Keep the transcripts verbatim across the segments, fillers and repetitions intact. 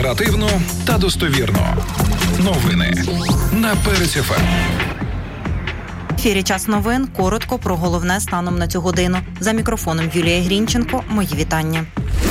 Оперативно та достовірно. Новини на Перець еф ем. В ефірі «Час новин». Коротко про головне станом на цю годину. За мікрофоном Юлія Грінченко. Мої вітання.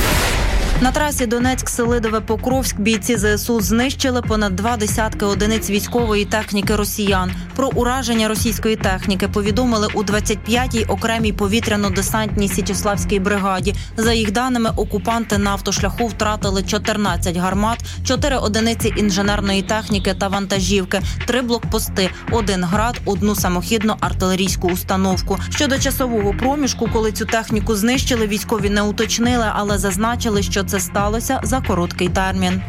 На трасі Донецьк-Селидове-Покровськ бійці зе ес у знищили понад два десятки одиниць військової техніки росіян. Про ураження російської техніки повідомили у двадцять п'ятій окремій повітряно-десантній Січеславській бригаді. За їх даними, окупанти на автошляху втратили чотирнадцять гармат, чотири одиниці інженерної техніки та вантажівки, три блокпости, один град, одну самохідну артилерійську установку. Щодо часового проміжку, коли цю техніку знищили, військові не уточнили, але зазначили, що це сталося за короткий термін.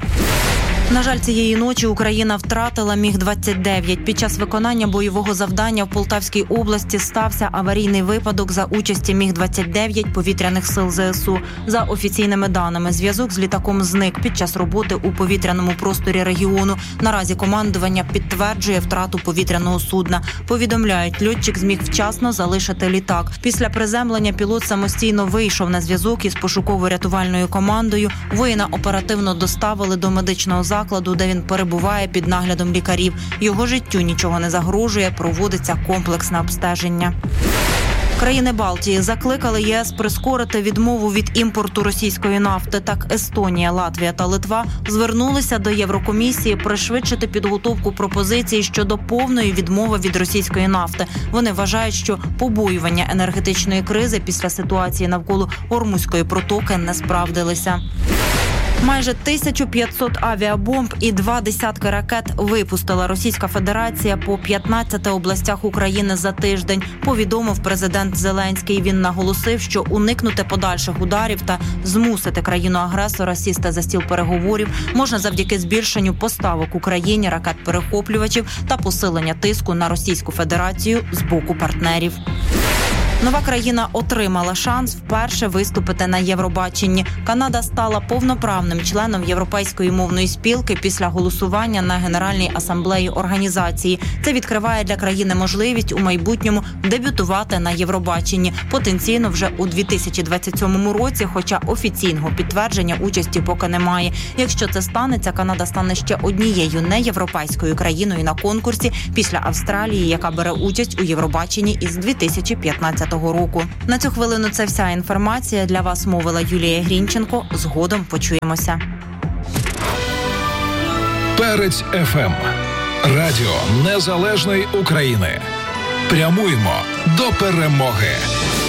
На жаль, цієї ночі Україна втратила міг двадцять дев'ять. Під час виконання бойового завдання в Полтавській області стався аварійний випадок за участі міг двадцять дев'ять повітряних сил зе ес у. За офіційними даними, зв'язок з літаком зник під час роботи у повітряному просторі регіону. Наразі командування підтверджує втрату повітряного судна. Повідомляють, льотчик зміг вчасно залишити літак. Після приземлення пілот самостійно вийшов на зв'язок із пошуково-рятувальною командою. Воїна оперативно доставили до медичного закладу, закладу, де він перебуває під наглядом лікарів. Його життю нічого не загрожує, проводиться комплексне обстеження. Країни Балтії закликали є ес прискорити відмову від імпорту російської нафти. Так, Естонія, Латвія та Литва звернулися до Єврокомісії пришвидшити підготовку пропозиції щодо повної відмови від російської нафти. Вони вважають, що побоювання енергетичної кризи після ситуації навколо Ормузької протоки не справдилися. Майже тисячу п'ятсот авіабомб і два десятки ракет випустила Російська Федерація по п'ятнадцяти областях України за тиждень, повідомив президент Зеленський. Він наголосив, що уникнути подальших ударів та змусити країну-агресора сісти за стіл переговорів можна завдяки збільшенню поставок Україні ракет-перехоплювачів та посилення тиску на Російську Федерацію з боку партнерів. Нова країна отримала шанс вперше виступити на Євробаченні. Канада стала повноправним членом Європейської мовної спілки після голосування на Генеральній асамблеї організації. Це відкриває для країни можливість у майбутньому дебютувати на Євробаченні. Потенційно вже у дві тисячі двадцять сьомому році, хоча офіційного підтвердження участі поки немає. Якщо це станеться, Канада стане ще однією неєвропейською країною на конкурсі після Австралії, яка бере участь у Євробаченні із дві тисячі п'ятнадцятого року. На цю хвилину це вся інформація. Для вас мовила Юлія Грінченко. Згодом почуємося. Перець еф ем. Радіо Незалежної України. Прямуємо до перемоги.